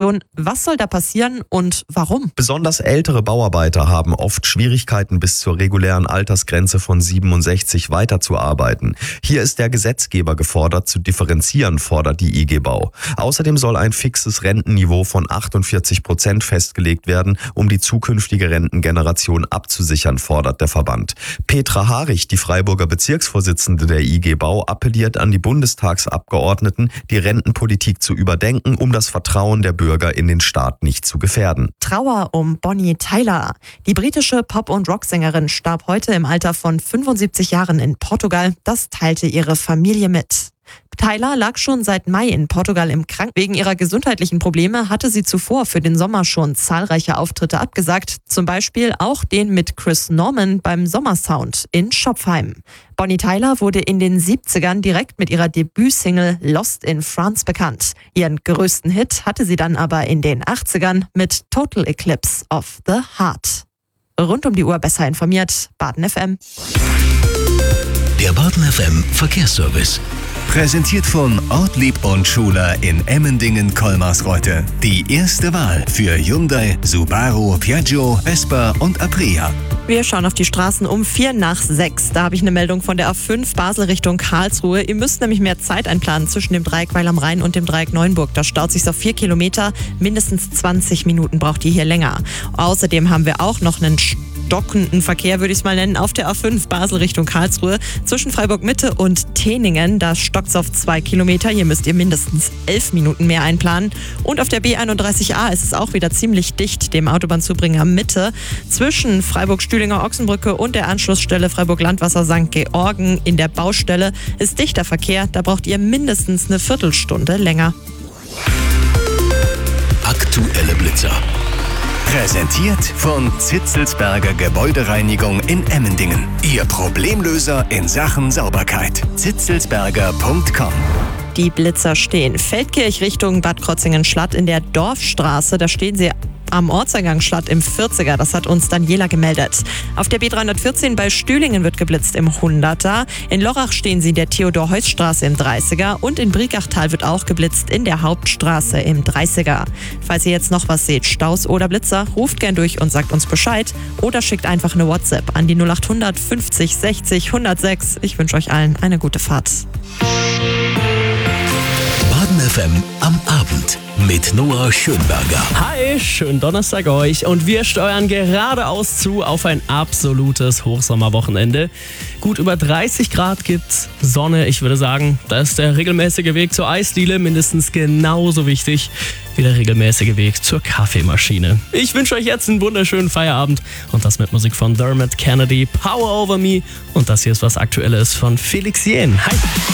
Generation. Was soll da passieren und warum? Besonders ältere Bauarbeiter haben oft Schwierigkeiten, bis zur regulären Altersgrenze von 67 weiterzuarbeiten. Hier ist der Gesetzgeber gefordert, zu differenzieren, fordert die IG Bau. Außerdem soll ein fixes Rentenniveau von 48% festgelegt werden, um die zukünftige Rentengeneration abzusichern, fordert der Verband. Petra Harich, die Freiburger Bezirksvorsitzende der IG Bau, appelliert an die Bundestagsabgeordneten, die Rentenpolitik zu überdenken, um das Vertrauen der Bürger in den Staat nicht zu gefährden. Trauer um Bonnie Tyler. Die britische Pop- und Rocksängerin starb heute im Alter von 75 Jahren in Portugal. Das teilte ihre Familie mit. Tyler lag schon seit Mai in Portugal im Krankenhaus. Wegen ihrer gesundheitlichen Probleme hatte sie zuvor für den Sommer schon zahlreiche Auftritte abgesagt. Zum Beispiel auch den mit Chris Norman beim Sommersound in Schopfheim. Bonnie Tyler wurde in den 70ern direkt mit ihrer Debütsingle Lost in France bekannt. Ihren größten Hit hatte sie dann aber in den 80ern mit Total Eclipse of the Heart. Rund um die Uhr besser informiert, Baden FM. Der Baden FM Verkehrsservice. Präsentiert von Ortlieb und Schuler in Emmendingen-Kolmarsreuth. Die erste Wahl für Hyundai, Subaru, Piaggio, Vespa und Aprilia. Wir schauen auf die Straßen um 5:45. Da habe ich eine Meldung von der A5 Basel Richtung Karlsruhe. Ihr müsst nämlich mehr Zeit einplanen zwischen dem Dreieck Weil am Rhein und dem Dreieck Neuenburg. Da staut sich auf 4 Kilometer. Mindestens 20 Minuten braucht ihr hier länger. Außerdem haben wir auch noch einen stockenden Verkehr, würde ich es mal nennen, auf der A5 Basel Richtung Karlsruhe. Zwischen Freiburg Mitte und Teningen, da stockt es auf 2 Kilometer. Hier müsst ihr mindestens 11 Minuten mehr einplanen. Und auf der B31a ist es auch wieder ziemlich dicht, dem Autobahnzubringer Mitte. Zwischen Freiburg-Stühlinger-Ochsenbrücke und der Anschlussstelle Freiburg-Landwasser St. Georgen in der Baustelle ist dichter Verkehr. Da braucht ihr mindestens eine Viertelstunde länger. Aktuelle Blitzer. Präsentiert von Zitzelsberger Gebäudereinigung in Emmendingen. Ihr Problemlöser in Sachen Sauberkeit. zitzelsberger.com. Die Blitzer stehen Feldkirch Richtung Bad Krotzingen-Schlatt in der Dorfstraße. Da stehen sie am Ortseingang Schlatt im 40er. Das hat uns Daniela gemeldet. Auf der B314 bei Stühlingen wird geblitzt im 100er. In Lorach stehen sie in der Theodor-Heuss-Straße im 30er. Und in Briegachtal wird auch geblitzt in der Hauptstraße im 30er. Falls ihr jetzt noch was seht, Staus oder Blitzer, ruft gern durch und sagt uns Bescheid. Oder schickt einfach eine WhatsApp an die 0800 50 60 106. Ich wünsche euch allen eine gute Fahrt. Baden FM am Abend mit Noah Schönberger. Hi, schönen Donnerstag euch und wir steuern geradeaus zu auf ein absolutes Hochsommerwochenende. Gut über 30 Grad gibt's, Sonne, ich würde sagen, da ist der regelmäßige Weg zur Eisdiele mindestens genauso wichtig wie der regelmäßige Weg zur Kaffeemaschine. Ich wünsche euch jetzt einen wunderschönen Feierabend und das mit Musik von Dermot Kennedy, Power Over Me und das hier ist was Aktuelles von Felix Jähn. Hi!